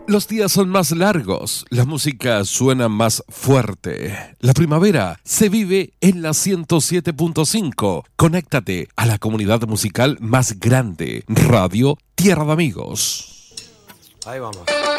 Los días son más largos, la música suena más fuerte. La primavera se vive en la 107.5. Conéctate a la comunidad musical más grande, Radio Tierra de Amigos. Ahí vamos.